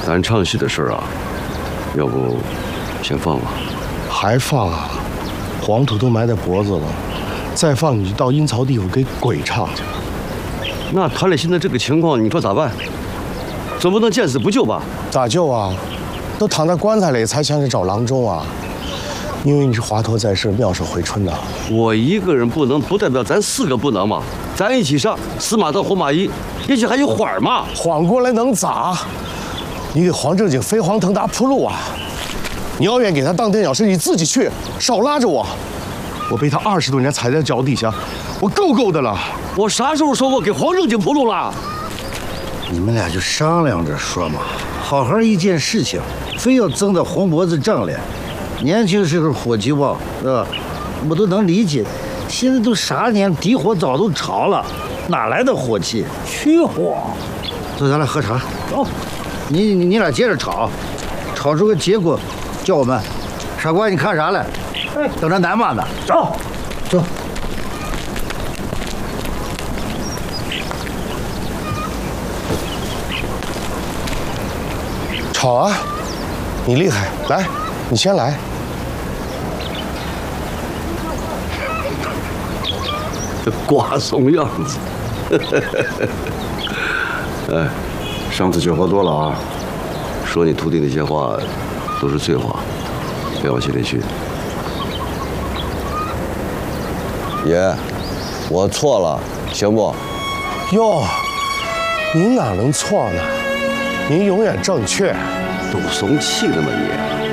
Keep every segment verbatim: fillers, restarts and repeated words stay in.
咱唱戏的事儿啊，要不先放吧？ 还放啊？黄土都埋在脖子了，再放你就到阴曹地府给鬼唱去。 那他俩现在这个情况，你说咋办？总不能见死不救吧？ 咋救啊？都躺在棺材里，才想着找郎中啊！因为你是华佗在世，妙手回春呐。 我一个人不能，不代表咱四个不能嘛。咱一起上，死马当活马医，也许还有缓嘛。 缓过来能咋？你给黄正经飞黄腾达铺路啊！你要愿意给他当垫脚石，你自己去，少拉着我。我被他二十多年踩在脚底下，我够够的了。 我啥时候说我给黄正经铺路了？ 你们俩就商量着说嘛，好好一件事情，非要争得红脖子胀脸。年轻时候火气旺，是吧？我都能理解。现在都啥年，底火早都着了，哪来的火气？ 去火！ 走，咱俩喝茶。 走， 你你你俩接着吵，吵出个结果，叫我们。傻瓜，你看啥嘞？ 哎， 等着南妈呢。 走， 走。 吵啊！你厉害，来，你先来。 这瓜怂样子。哎，上次酒喝多了啊，说你徒弟那些话都是醉话，别往心里去。爷，我错了，行不？ 哟，您哪能错呢？您永远正确。 都怂气了吗你？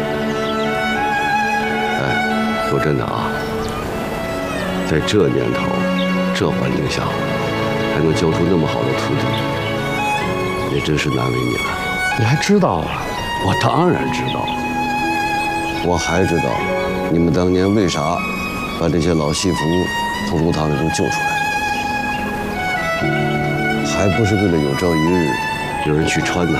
哎，说真的啊，在这年头，这环境下，还能教出那么好的徒弟，也真是难为你了。 你还知道啊？ 我当然知道，我还知道你们当年为啥把这些老戏服从龙堂里头救出来，还不是为了有朝一日有人去穿呢？